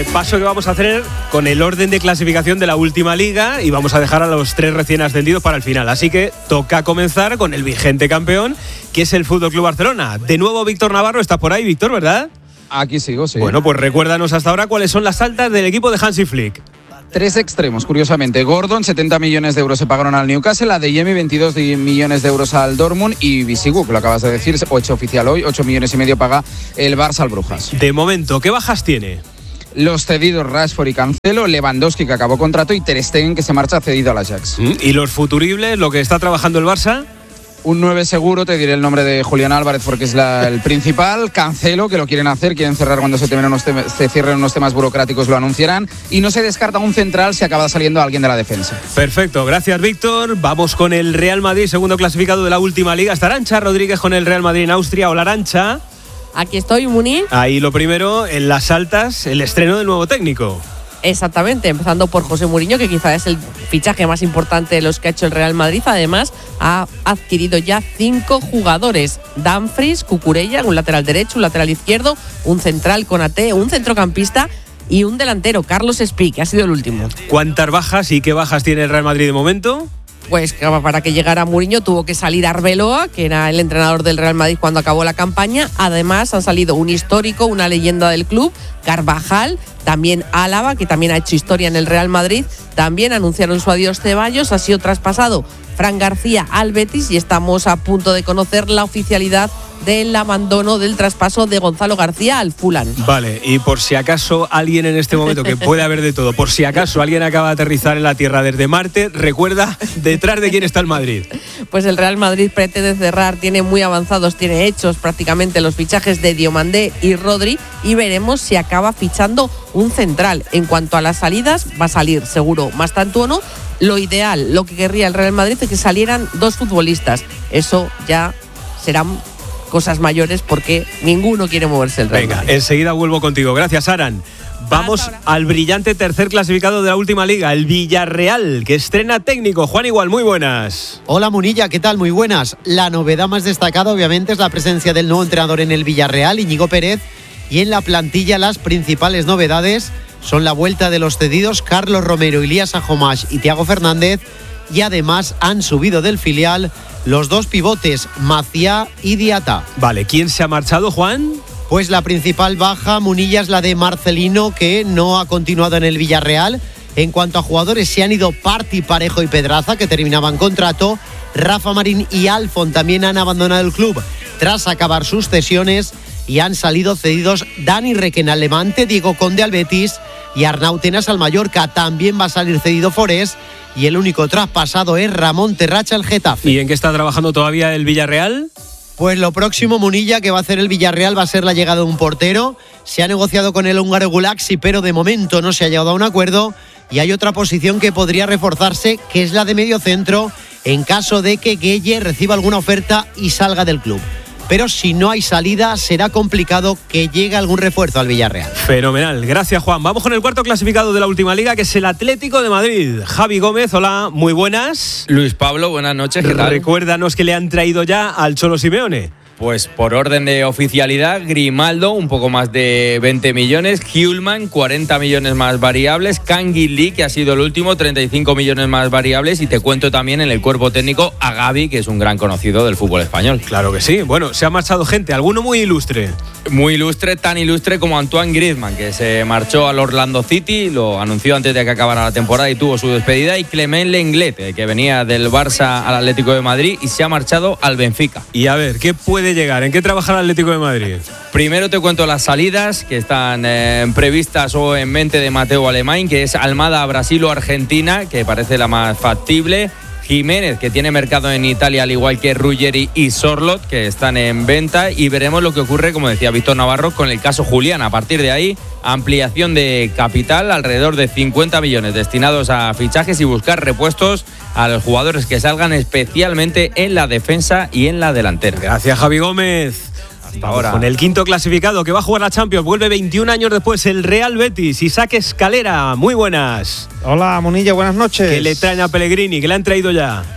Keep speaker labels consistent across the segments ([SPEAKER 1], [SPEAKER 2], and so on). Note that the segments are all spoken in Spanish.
[SPEAKER 1] repaso que vamos a hacer con el orden de clasificación de la última liga y vamos a dejar a los 3 recién ascendidos para el final. Así que toca comenzar con el vigente campeón, que es el FC Barcelona. De nuevo Víctor Navarro, estás por ahí, Víctor, ¿verdad?
[SPEAKER 2] Aquí sigo, sí.
[SPEAKER 1] Bueno, pues recuérdanos hasta ahora cuáles son las altas del equipo de Hansi Flick.
[SPEAKER 2] 3 extremos, curiosamente. Gordon, 70 millones de euros se pagaron al Newcastle, Adeyemi, 22 millones de euros al Dortmund y Bisigu, que lo acabas de decir, 8 oficial hoy, 8 millones y medio paga el Barça al Brujas.
[SPEAKER 1] De momento, ¿qué bajas tiene?
[SPEAKER 2] Los cedidos Rashford y Cancelo, Lewandowski, que acabó contrato, y Ter Stegen, que se marcha cedido al Ajax.
[SPEAKER 1] ¿Y los futuribles, lo que está trabajando el Barça?
[SPEAKER 2] Un 9 seguro, te diré el nombre de Julián Álvarez porque es el principal. Cancelo, que lo quieren hacer, quieren cerrar cuando se cierren unos temas burocráticos, lo anunciarán. Y no se descarta un central si acaba saliendo alguien de la defensa.
[SPEAKER 1] Perfecto, gracias Víctor. Vamos con el Real Madrid, segundo clasificado de la última liga. Está Arantxa Rodríguez con el Real Madrid en Austria. Hola Arantxa.
[SPEAKER 3] Aquí estoy, Muni.
[SPEAKER 1] Ahí lo primero, en las altas, el estreno del nuevo técnico.
[SPEAKER 3] Exactamente, empezando por José Mourinho, que quizá es el fichaje más importante de los que ha hecho el Real Madrid. Además, ha adquirido ya 5 jugadores: Dumfries, Cucurella, un lateral derecho, un lateral izquierdo, un central Konaté, un centrocampista y un delantero, Carlos Espí, que ha sido el último.
[SPEAKER 1] ¿Cuántas bajas y qué bajas tiene el Real Madrid de momento?
[SPEAKER 3] Pues para que llegara Mourinho tuvo que salir Arbeloa, que era el entrenador del Real Madrid cuando acabó la campaña. Además han salido un histórico, una leyenda del club, Carvajal, también Álava, que también ha hecho historia en el Real Madrid. También anunciaron su adiós Ceballos, ha sido traspasado Fran García al Betis y estamos a punto de conocer la oficialidad del abandono del traspaso de Gonzalo García al Fulham.
[SPEAKER 1] Vale, y por si acaso alguien en este momento, que puede haber de todo, por si acaso alguien acaba de aterrizar en la Tierra desde Marte, recuerda detrás de quién está el Madrid.
[SPEAKER 3] Pues el Real Madrid pretende cerrar, tiene muy avanzados, tiene hechos prácticamente los fichajes de Diomandé y Rodri y veremos si acaba fichando un central. En cuanto a las salidas, va a salir seguro Mastantuono. Lo ideal, lo que querría el Real Madrid es que salieran 2 futbolistas. Eso ya serán cosas mayores porque ninguno quiere moverse el Real Madrid.
[SPEAKER 1] Venga, enseguida vuelvo contigo. Gracias, Aran. Vamos al brillante tercer clasificado de la última liga, el Villarreal, que estrena técnico. Juan Igual, muy buenas.
[SPEAKER 4] Hola Munilla, ¿qué tal? Muy buenas. La novedad más destacada obviamente es la presencia del nuevo entrenador en el Villarreal, Íñigo Pérez, y en la plantilla las principales novedades son la vuelta de los cedidos Carlos Romero, Ilías Ajomash y Thiago Fernández, y además han subido del filial los 2 pivotes, Maciá y Diata.
[SPEAKER 1] Vale, ¿quién se ha marchado, Juan?
[SPEAKER 4] Pues la principal baja, Munilla, es la de Marcelino, que no ha continuado en el Villarreal. En cuanto a jugadores, se han ido Parti, Parejo y Pedraza, que terminaban contrato. Rafa Marín y Alfon también han abandonado el club tras acabar sus cesiones y han salido cedidos Dani Requena al Levante, Diego Conde al Betis y Arnau Tenas al Mallorca. También va a salir cedido Forés y el único traspasado es Ramón Terracha al Getafe.
[SPEAKER 1] ¿Y en qué está trabajando todavía el Villarreal?
[SPEAKER 4] Pues lo próximo, Munilla, que va a hacer el Villarreal va a ser la llegada de un portero. Se ha negociado con el húngaro Gulaxi, pero de momento no se ha llegado a un acuerdo. Y hay otra posición que podría reforzarse, que es la de medio centro, en caso de que Gueye reciba alguna oferta y salga del club. Pero si no hay salida, será complicado que llegue algún refuerzo al Villarreal.
[SPEAKER 1] Fenomenal, gracias Juan. Vamos con el cuarto clasificado de la última liga, que es el Atlético de Madrid. Javi Gómez, hola, muy buenas.
[SPEAKER 5] Luis Pablo, buenas noches, ¿qué tal?
[SPEAKER 1] Recuérdanos que le han traído ya al Cholo Simeone.
[SPEAKER 5] Pues por orden de oficialidad, Grimaldo, un poco más de 20 millones, Hjulman, 40 millones más variables, Canguilí, que ha sido el último, 35 millones más variables, y te cuento también en el cuerpo técnico a Gavi, que es un gran conocido del fútbol español.
[SPEAKER 1] Claro que sí. Bueno, se ha marchado gente, alguno muy ilustre.
[SPEAKER 5] Muy ilustre, tan ilustre como Antoine Griezmann, que se marchó al Orlando City, lo anunció antes de que acabara la temporada y tuvo su despedida, y Clement Lenglet, que venía del Barça al Atlético de Madrid y se ha marchado al Benfica.
[SPEAKER 1] Y a ver, ¿qué puede llegar? ¿En qué trabaja el Atlético de Madrid?
[SPEAKER 5] Primero te cuento las salidas que están previstas o en mente de Mateo Alemán, que es Almada a Brasil o Argentina, que parece la más factible. Jiménez, que tiene mercado en Italia, al igual que Ruggeri y Sorloth, que están en venta, y veremos lo que ocurre, como decía Víctor Navarro, con el caso Julián. A partir de ahí, ampliación de capital, alrededor de 50 millones destinados a fichajes y buscar repuestos a los jugadores que salgan, especialmente en la defensa y en la delantera.
[SPEAKER 1] Gracias, Javi Gómez. Hasta ahora. Con el quinto clasificado que va a jugar la Champions, vuelve 21 años después el Real Betis. Isaac Escalera, muy buenas.
[SPEAKER 6] Hola, Munilla, buenas noches.
[SPEAKER 1] ¿Qué le traen a Pellegrini? ¿Qué le han traído ya?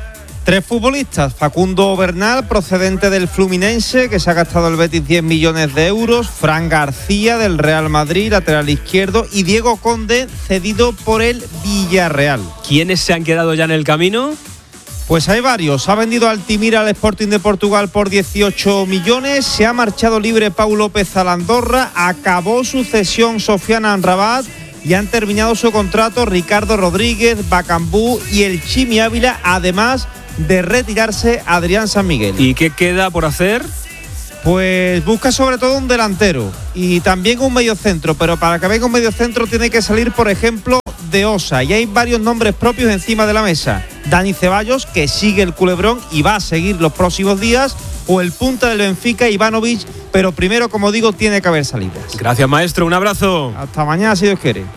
[SPEAKER 6] 3 futbolistas: Facundo Bernal, procedente del Fluminense, que se ha gastado el Betis 10 millones de euros, Fran García del Real Madrid, lateral izquierdo, y Diego Conde, cedido por el Villarreal.
[SPEAKER 1] ¿Quiénes se han quedado ya en el camino?
[SPEAKER 6] Pues hay varios. Ha vendido Altimira al Sporting de Portugal por 18 millones, se ha marchado libre Pau López al Andorra, acabó su cesión Sofiane Amrabat y han terminado su contrato Ricardo Rodríguez, Bacambú y el Chimi Ávila, además de retirarse Adrián San Miguel.
[SPEAKER 1] ¿Y qué queda por hacer?
[SPEAKER 6] Pues busca sobre todo un delantero y también un mediocentro, pero para que venga un mediocentro tiene que salir, por ejemplo, de Osa, y hay varios nombres propios encima de la mesa. Dani Ceballos, que sigue el culebrón y va a seguir los próximos días, o el punta del Benfica, Ivanovic, pero primero, como digo, tiene que haber salidas.
[SPEAKER 1] Gracias, maestro, un abrazo.
[SPEAKER 6] Hasta mañana, si Dios quiere.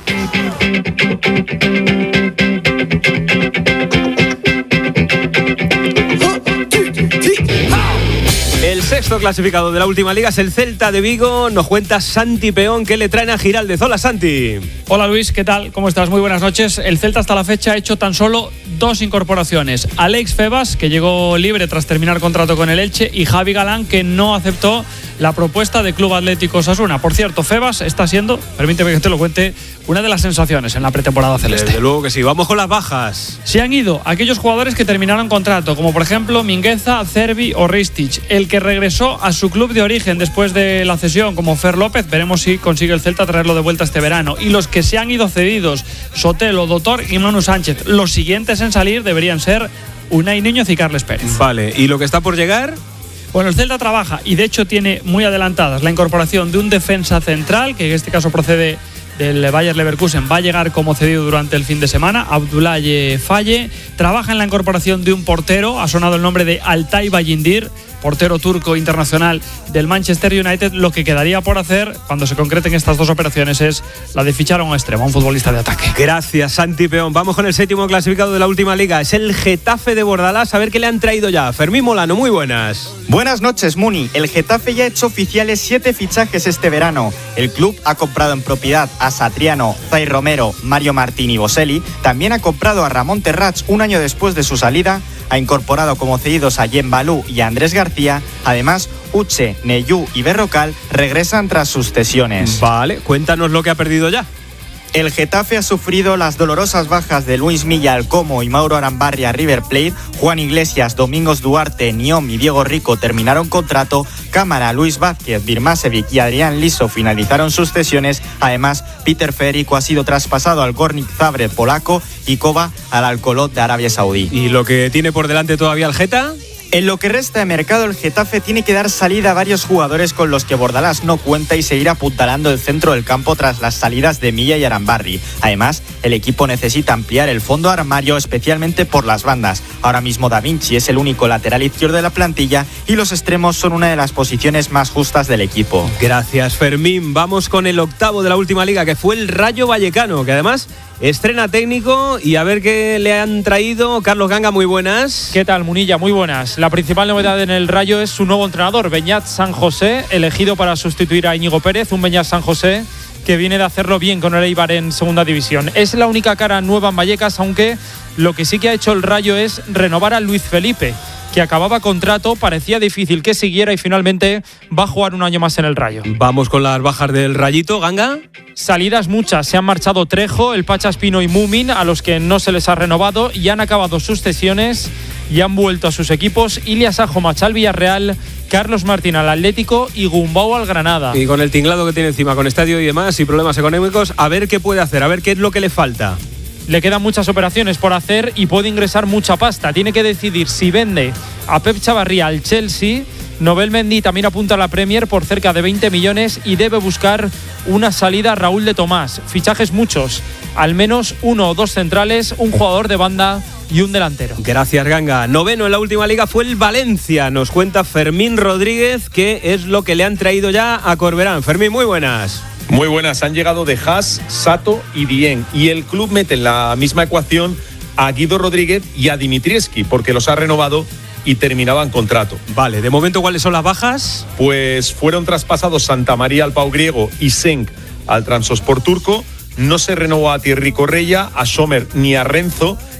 [SPEAKER 1] El sexto clasificado de la última liga es el Celta de Vigo. Nos cuenta Santi Peón que le traen a Giraldez. Hola, Santi.
[SPEAKER 7] Hola, Luis, ¿qué tal? ¿Cómo estás? Muy buenas noches. El Celta hasta la fecha ha hecho tan solo 2 incorporaciones. Alex Febas, que llegó libre tras terminar contrato con el Elche, y Javi Galán, que no aceptó la propuesta de Club Atlético Osasuna. Por cierto, Febas está siendo, permíteme que te lo cuente, una de las sensaciones en la pretemporada celeste.
[SPEAKER 1] Desde luego que sí. Vamos con las bajas.
[SPEAKER 7] Se han ido aquellos jugadores que terminaron contrato, como por ejemplo Mingueza, Cervi o Ristich. El que regresó a su club de origen después de la cesión, como Fer López, veremos si consigue el Celta traerlo de vuelta este verano. Y los que se han ido cedidos, Sotelo, Dotor y Manu Sánchez. Los siguientes en salir deberían ser Unai Núñez y Carles Pérez.
[SPEAKER 1] Vale, ¿y lo que está por llegar?
[SPEAKER 7] Bueno, el Celta trabaja y de hecho tiene muy adelantadas la incorporación de un defensa central, que en este caso procede del Bayer Leverkusen, va a llegar como cedido durante el fin de semana, Abdoulaye Faye. Trabaja en la incorporación de un portero, ha sonado el nombre de Altay Bayindir, portero turco internacional del Manchester United. Lo que quedaría por hacer cuando se concreten estas dos operaciones es la de fichar a un extremo, a un futbolista de ataque.
[SPEAKER 1] Gracias, Santi Peón. Vamos con el séptimo clasificado de la última liga. Es el Getafe de Bordalás. A ver qué le han traído ya. Fermín Molano, muy buenas.
[SPEAKER 8] Buenas noches, Muni. El Getafe ya ha hecho oficiales 7 fichajes este verano. El club ha comprado en propiedad a Satriano, Zay Romero, Mario Martín y Boselli. También ha comprado a Ramón Terrats un año después de su salida. Ha incorporado como cedidos a Yen Balú y a Andrés García. Además, Uche, Neyú y Berrocal regresan tras sus cesiones.
[SPEAKER 1] Vale, cuéntanos lo que ha perdido ya.
[SPEAKER 8] El Getafe ha sufrido las dolorosas bajas de Luis Milla al Como y Mauro Arambarri a River Plate. Juan Iglesias, Domingos Duarte, Niom y Diego Rico terminaron contrato. Cámara, Luis Vázquez, Birmasevic y Adrián Liso finalizaron sus cesiones. Además, Peter Federico ha sido traspasado al Gornik Zagreb polaco y Koba al Al-Kholod de Arabia Saudí.
[SPEAKER 1] ¿Y lo que tiene por delante todavía el Geta?
[SPEAKER 8] En lo que resta de mercado, el Getafe tiene que dar salida a varios jugadores con los que Bordalás no cuenta y seguir apuntalando el centro del campo tras las salidas de Milla y Arambarri. Además, el equipo necesita ampliar el fondo armario, especialmente por las bandas. Ahora mismo Da Vinci es el único lateral izquierdo de la plantilla y los extremos son una de las posiciones más justas del equipo.
[SPEAKER 1] Gracias, Fermín. Vamos con el octavo de la última liga, que fue el Rayo Vallecano, que además estrena técnico, y a ver qué le han traído. Carlos Ganga, muy buenas.
[SPEAKER 9] ¿Qué tal, Munilla? Muy buenas. La principal novedad en el Rayo es su nuevo entrenador, Beñat San José, elegido para sustituir a Íñigo Pérez, un Beñat San José que viene de hacerlo bien con el Eibar en segunda división. Es la única cara nueva en Vallecas, aunque lo que sí que ha hecho el Rayo es renovar a Luis Felipe, que acababa contrato, parecía difícil que siguiera y finalmente va a jugar un año más en el Rayo.
[SPEAKER 1] Vamos con las bajas del Rayito, Ganga.
[SPEAKER 9] Salidas muchas, se han marchado Trejo, el Pacha Espino y Mumin, a los que no se les ha renovado, y han acabado sus cesiones y han vuelto a sus equipos Ilias Ajomacha al Villarreal, Carlos Martín al Atlético y Gumbau al Granada.
[SPEAKER 1] Y con el tinglado que tiene encima, con estadio y demás y problemas económicos, a ver qué puede hacer, a ver qué es lo que le falta.
[SPEAKER 9] Le quedan muchas operaciones por hacer y puede ingresar mucha pasta. Tiene que decidir si vende a Pep Chavarría al Chelsea. Nobel Mendy también apunta a la Premier por cerca de 20 millones y debe buscar una salida a Raúl de Tomás. Fichajes muchos, al menos 1 o 2 centrales, un jugador de banda y un delantero.
[SPEAKER 1] Gracias, Ganga. Noveno en la última liga fue el Valencia. Nos cuenta Fermín Rodríguez qué es lo que le han traído ya a Corberán. Fermín, muy buenas.
[SPEAKER 10] Muy buenas, han llegado de Haas, Sato y Dieng. Y el club mete en la misma ecuación a Guido Rodríguez y a Dimitrievski, porque los ha renovado y terminaban contrato.
[SPEAKER 1] Vale, de momento, ¿cuáles son las bajas?
[SPEAKER 10] Pues fueron traspasados Santa María al Pau Griego y Senk al Trabzonspor turco. No se renovó a Thierry Correia, a Sommer ni a Renzo.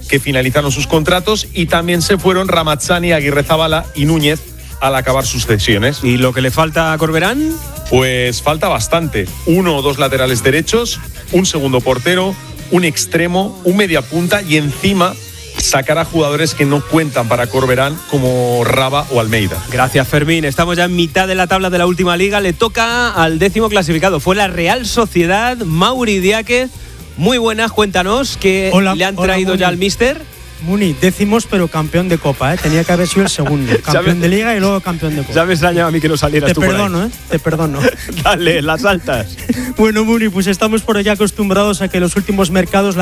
[SPEAKER 10] que finalizaron sus contratos, y también se fueron Ramazzani, Aguirrezabala y Núñez al acabar sus cesiones.
[SPEAKER 1] ¿Y lo que le falta a Corberán?
[SPEAKER 10] Pues falta bastante. 1 o 2 laterales derechos, un segundo portero, un extremo, un mediapunta y encima sacar a jugadores que no cuentan para Corberán como Raba o Almeida.
[SPEAKER 1] Gracias, Fermín. Estamos ya en mitad de la tabla de la última liga. Le toca al 10º clasificado. Fue la Real Sociedad. Mauri Diáquez. Muy buenas, cuéntanos qué le han traído ya al míster.
[SPEAKER 11] Muni, 10º pero campeón de Copa, ¿eh? Tenía que haber sido el segundo. Campeón de Liga y luego campeón de Copa.
[SPEAKER 1] Ya me extrañaba a mí que no salieras tú por ahí.
[SPEAKER 11] Te perdono, ¿eh? Te perdono.
[SPEAKER 1] Dale, las altas.
[SPEAKER 11] Bueno, Muni, pues estamos por allá acostumbrados a que en los últimos mercados